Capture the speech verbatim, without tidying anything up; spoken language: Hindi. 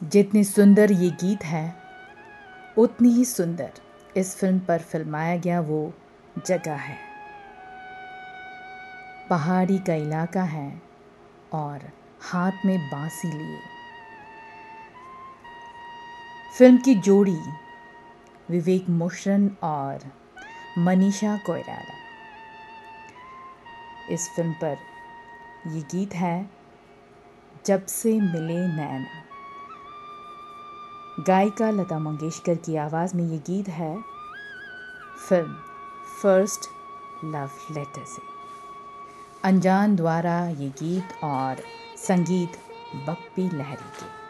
जितनी सुंदर ये गीत है उतनी ही सुंदर इस फिल्म पर फिल्माया गया वो जगह है। पहाड़ी का इलाका है और हाथ में बांसी लिए। फिल्म की जोड़ी विवेक मोशरन और मनीषा कोइराला। इस फिल्म पर ये गीत है जब से मिले नैना। गायिका लता मंगेशकर की आवाज़ में ये गीत है फिल्म फर्स्ट लव लेटर से। अनजान द्वारा ये गीत और संगीत बप्पी लहरी के।